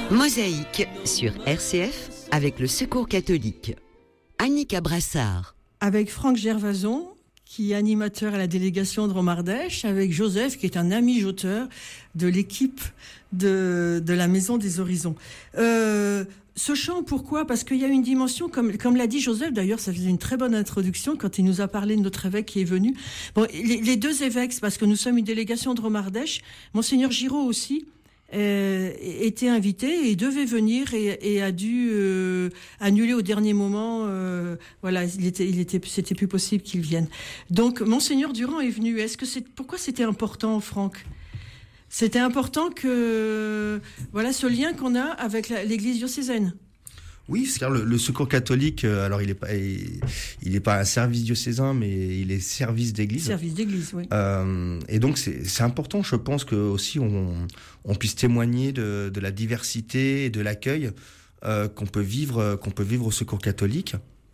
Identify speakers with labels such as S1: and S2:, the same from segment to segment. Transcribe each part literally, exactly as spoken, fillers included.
S1: Mosaïque sur R C F avec le Secours catholique. Annika Brassard.
S2: Avec Franck Gervason, qui est animateur à la délégation de Romardèche, avec Joseph, qui est un ami auteur de l'équipe de, de la Maison des Horizons. Euh, ce chant, pourquoi ? Parce qu'il y a une dimension, comme, comme l'a dit Joseph, d'ailleurs, ça faisait une très bonne introduction quand il nous a parlé de notre évêque qui est venu. Bon, les, les deux évêques, parce que nous sommes une délégation de Romardèche, Monseigneur Giraud aussi, Euh, était invité et devait venir et, et a dû euh, annuler au dernier moment. Euh, voilà, il était, il était, c'était plus possible qu'il vienne. Donc, Monseigneur Durand est venu. Est-ce que c'est pourquoi c'était important, Franck ? C'était important que voilà ce lien qu'on a avec la, l'Église diocésaine.
S3: Oui, c'est-à-dire le, le Secours catholique. Euh, alors, il est pas, il, il est pas un service diocésain, mais il est service d'église.
S2: Service d'église, oui.
S3: Euh, et donc, c'est, c'est important, je pense, que aussi on, on puisse témoigner de, de la diversité et de l'accueil euh, qu'on peut vivre, qu'on peut vivre au Secours catholique.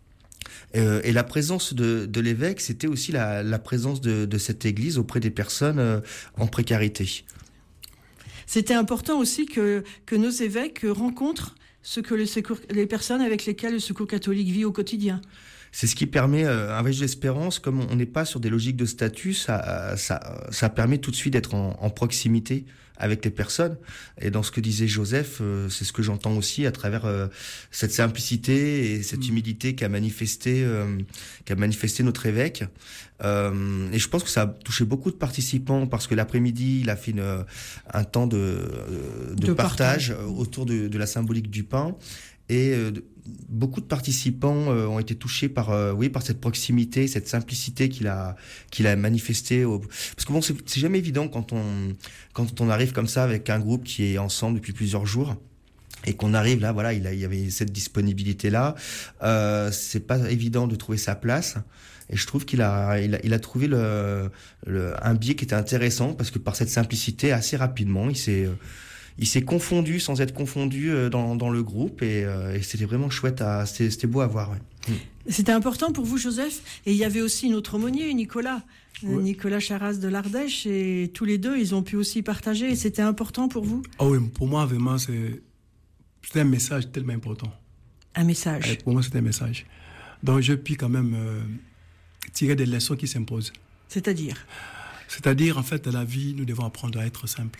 S3: Euh, et la présence de, de l'évêque, c'était aussi la, la présence de, de cette église auprès des personnes euh, en précarité.
S2: C'était important aussi que que nos évêques rencontrent ce que le secours, les personnes avec lesquelles le Secours catholique vit au quotidien. C'est ce qui permet euh, un voyage d'espérance, comme on n'est pas sur des logiques de statut, ça, ça, ça permet tout de suite d'être en, en proximité avec les personnes. Et dans ce que disait Joseph, euh, c'est ce que j'entends aussi à travers euh, cette simplicité et cette humilité qu'a manifesté, euh, qu'a manifesté notre évêque. Euh, et je pense que ça a touché beaucoup de participants parce que l'après-midi, il a fait une, un temps de, de, de partage, partage autour de, de la symbolique du pain. Et euh, beaucoup de participants euh, ont été touchés par, euh, oui, par cette proximité, cette simplicité qu'il a, qu'il a manifesté. Au... Parce que bon, c'est, c'est jamais évident quand on, quand on arrive comme ça avec un groupe qui est ensemble depuis plusieurs jours. Et qu'on arrive là, voilà, il, a, il y avait cette disponibilité-là. Euh, c'est pas évident de trouver sa place. Et je trouve qu'il a, il a, il a trouvé le, le, un biais qui était intéressant parce que par cette simplicité, assez rapidement, il s'est, il s'est confondu sans être confondu dans, dans le groupe et, et c'était vraiment chouette à, c'était, c'était beau à voir. Ouais. C'était important pour vous, Joseph. Et il y avait aussi notre aumônier, Nicolas. Ouais. Nicolas Charas de l'Ardèche, et tous les deux, ils ont pu aussi partager. Et c'était important pour vous ?
S4: Ah oui, pour moi, vraiment, c'est, c'était un message tellement important.
S2: Un message.
S4: Et pour moi, c'était un message. Donc, je puis quand même euh, tirer des leçons qui s'imposent.
S2: C'est-à-dire ?
S4: C'est-à-dire, en fait, dans la vie, nous devons apprendre à être simples.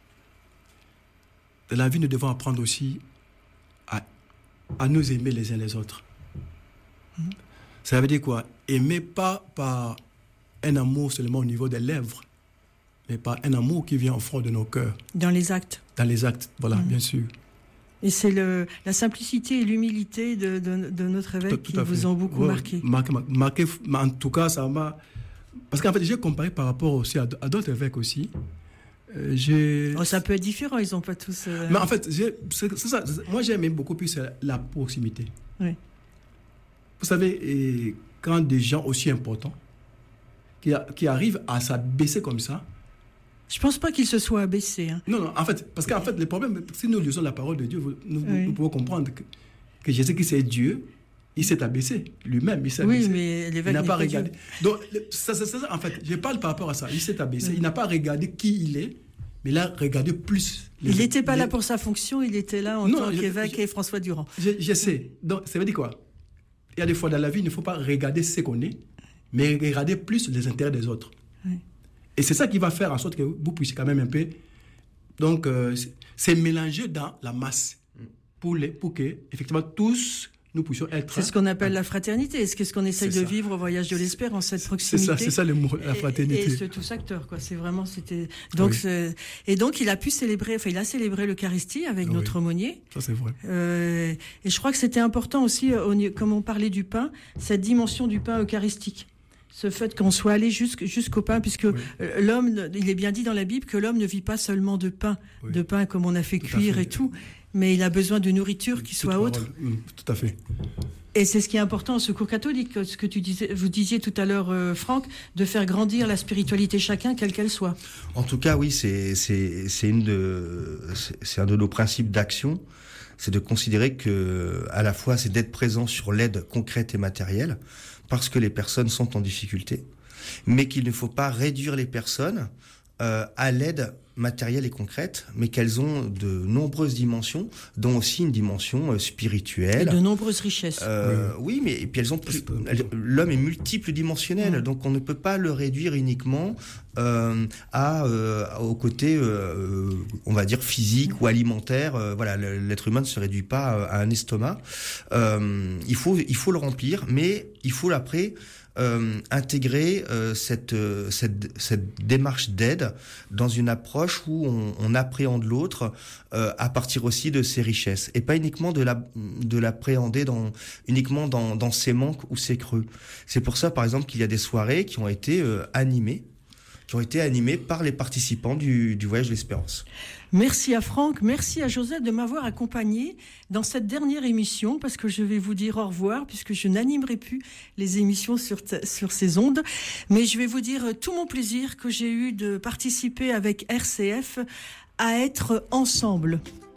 S4: Dans la vie, nous devons apprendre aussi à, à nous aimer les uns les autres. Mmh. Ça veut dire quoi ? Aimer pas par un amour seulement au niveau des lèvres, mais par un amour qui vient au fond de nos cœurs. Dans les actes. Dans les actes, voilà, mmh. bien sûr.
S2: Et c'est le, la simplicité et l'humilité de, de, de notre évêque tout, tout qui vous ont beaucoup ouais, marqué.
S4: marqué, marqué. En tout cas, ça m'a... Parce qu'en fait, j'ai comparé par rapport aussi à, à d'autres évêques aussi. Euh, j'ai...
S2: Oh, ça peut être différent, ils n'ont pas tous... Euh...
S4: Mais en fait, j'ai, c'est, c'est ça, c'est, moi j'aime beaucoup plus la proximité.
S2: Oui.
S4: Vous savez, et quand des gens aussi importants, qui, a, qui arrivent à s'abaisser comme ça...
S2: Je ne pense pas qu'ils se soient abaissés. Hein.
S4: Non, non, en fait, parce qu'en fait, le problème, si nous lisons la parole de Dieu, nous, oui. nous pouvons comprendre que, que Jésus qui c'est Dieu, il s'est abaissé lui-même, il s'est
S2: oui,
S4: abaissé.
S2: Mais
S4: il n'a pas regardé. Dieu. Donc, ça, ça, ça, en fait, je parle par rapport à ça. Il s'est abaissé. Oui. Il n'a pas regardé qui il est, mais il a regardé plus.
S2: Les, il n'était pas les... là pour sa fonction, il était là en non, tant je, qu'évêque je, et François Durand.
S4: Je, je sais. Donc, ça veut dire quoi ? Il y a des fois dans la vie, il ne faut pas regarder ce qu'on est, mais regarder plus les intérêts des autres. Oui. Et c'est ça qui va faire en sorte que vous puissiez quand même un peu... Donc, euh, c'est, c'est mélanger dans la masse pour, les, pour que, effectivement, tous, nous puissions être...
S2: C'est ce qu'on appelle la fraternité. C'est ce qu'on essaye de vivre au voyage de l'espérance, cette proximité.
S4: C'est ça, c'est ça le mot, la fraternité.
S2: Et, et c'est tous acteurs, quoi. C'est vraiment... c'était. Donc, oui. c'est... Et donc, il a pu célébrer... Enfin, il a célébré l'Eucharistie avec oui. notre aumônier.
S4: Ça, c'est vrai.
S2: Euh, et je crois que c'était important aussi, comme on parlait du pain, cette dimension du pain eucharistique. Ce fait qu'on soit allé jusqu', jusqu'au pain, puisque oui. l'homme, il est bien dit dans la Bible que l'homme ne vit pas seulement de pain, oui. de pain comme on a fait tout cuire fait. et tout, mais il a besoin de nourriture qui soit autre.
S4: Tout à fait.
S2: Et c'est ce qui est important au Secours catholique, ce que tu disais, vous disiez tout à l'heure, euh, Franck, de faire grandir la spiritualité chacun, quelle qu'elle soit.
S3: En tout cas, oui, c'est c'est c'est une de c'est, c'est un de nos principes d'action. C'est de considérer que, à la fois, c'est d'être présent sur l'aide concrète et matérielle, parce que les personnes sont en difficulté, mais qu'il ne faut pas réduire les personnes euh, à l'aide matérielles et concrètes, mais qu'elles ont de nombreuses dimensions, dont aussi une dimension euh, spirituelle.
S2: Et de nombreuses richesses.
S3: Euh, oui. oui, mais et puis elles ont plus, l'homme est multiple dimensionnel, mmh. donc on ne peut pas le réduire uniquement euh, à euh, au côté, euh, on va dire physique ou alimentaire. Euh, voilà, l'être humain ne se réduit pas à un estomac. Euh, il faut il faut le remplir, mais il faut après Euh, intégrer euh, cette, euh, cette, cette démarche d'aide dans une approche où on, on appréhende l'autre euh, à partir aussi de ses richesses et pas uniquement de la, de l'appréhender dans, uniquement dans, dans ses manques ou ses creux. C'est pour ça, par exemple, qu'il y a des soirées qui ont été euh, animées qui ont été animés par les participants du, du Voyage de l'Espérance.
S2: Merci à Franck, merci à Josette de m'avoir accompagné dans cette dernière émission, parce que je vais vous dire au revoir, puisque je n'animerai plus les émissions sur, t- sur ces ondes. Mais je vais vous dire tout mon plaisir que j'ai eu de participer avec R C F à être ensemble.